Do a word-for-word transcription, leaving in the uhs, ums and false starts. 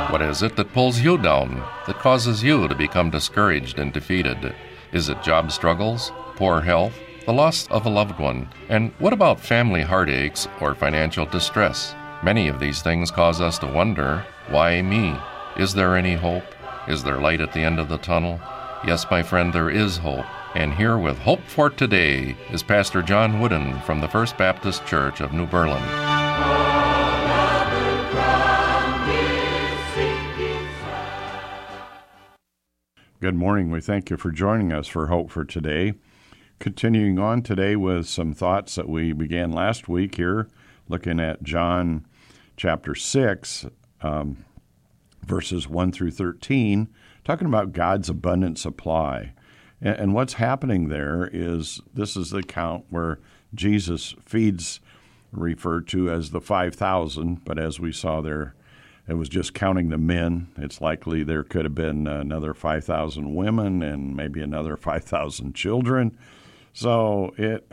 What is it that pulls you down, that causes you to become discouraged and defeated? Is it job struggles, poor health, the loss of a loved one? And what about family heartaches or financial distress? Many of these things cause us to wonder, why me? Is there any hope? Is there light at the end of the tunnel? Yes, my friend, there is hope. And here with Hope for Today is Pastor John Wooden from the First Baptist Church of New Berlin. Good morning. We thank you for joining us for Hope for Today. Continuing on today with some thoughts that we began last week here, looking at John chapter six, um, verses one through thirteen, talking about God's abundant supply. And, and what's happening there is this is the account where Jesus feeds, referred to as the five thousand, but as we saw there, it was just counting the men. It's likely there could have been another five thousand women and maybe another five thousand children. So it